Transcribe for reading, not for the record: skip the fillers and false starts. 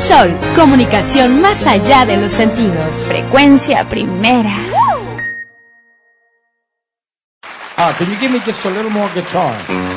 Sol, comunicación más allá de los sentidos. Frecuencia primera. Can you give me just a little more guitar?